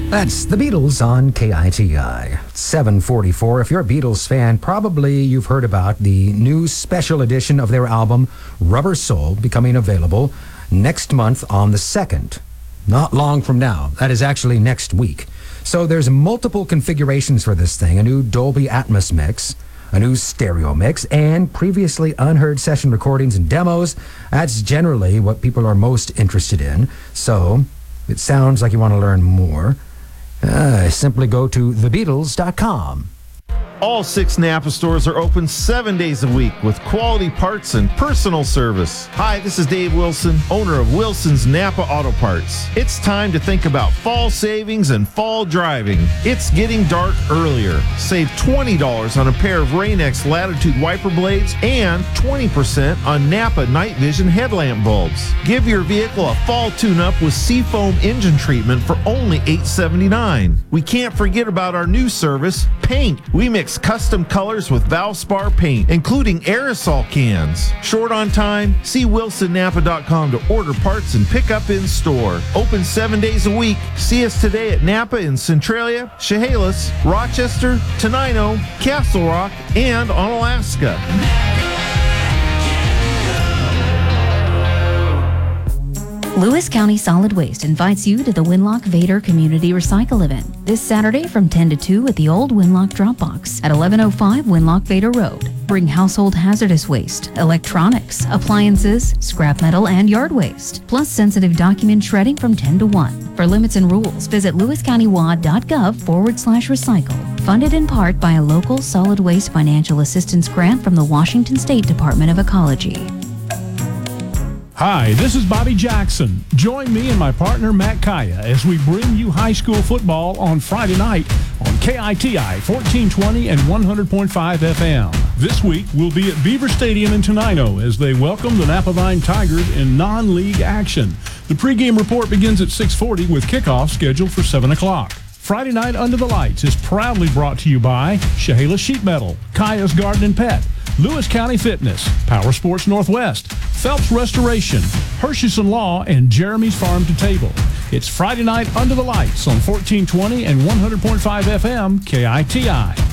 That's the Beatles on KITI. 744. If you're a Beatles fan, probably you've heard about the new special edition of their album, Rubber Soul, becoming available next month on the 2nd. Not long from now. That is actually next week. So there's multiple configurations for this thing. A new Dolby Atmos mix, a new stereo mix, and previously unheard session recordings and demos. That's generally what people are most interested in. So it sounds like you want to learn more. Simply go to thebeatles.com. All 6 Napa stores are open 7 days a week with quality parts and personal service. Hi, this is Dave Wilson, owner of Wilson's Napa Auto Parts. It's time to think about fall savings and fall driving. It's getting dark earlier. Save $20 on a pair of Rain-X Latitude wiper blades and 20% on Napa night vision headlamp bulbs. Give your vehicle a fall tune-up with Seafoam engine treatment for only $8.79. We can't forget about our new service, paint. We mix custom colors with Valspar paint, including aerosol cans. Short on time? See WilsonNapa.com to order parts and pick up in store. Open 7 days a week. See us today at Napa in Centralia, Chehalis, Rochester, Tenino, Castle Rock, and on Alaska. Lewis County Solid Waste invites you to the Winlock Vader Community Recycle event this Saturday from 10 to 2 at the old Winlock Dropbox at 1105 Winlock Vader Road. Bring household hazardous waste, electronics, appliances, scrap metal, and yard waste, plus sensitive document shredding from 10 to 1. For limits and rules, visit lewiscountywad.gov/recycle. Funded in part by a local solid waste financial assistance grant from the Washington State Department of Ecology. Hi, this is Bobby Jackson. Join me and my partner Matt Kaya as we bring you high school football on Friday night on KITI 1420 and 100.5 FM. This week, we'll be at Beaver Stadium in Tenino as they welcome the Napavine Tigers in non-league action. The pregame report begins at 6:40 with kickoff scheduled for 7 o'clock. Friday Night Under the Lights is proudly brought to you by Chehalis Sheet Metal, Kaya's Garden and Pet, Lewis County Fitness, Power Sports Northwest, Phelps Restoration, Hershison Law, and Jeremy's Farm to Table. It's Friday Night Under the Lights on 1420 and 100.5 FM KITI.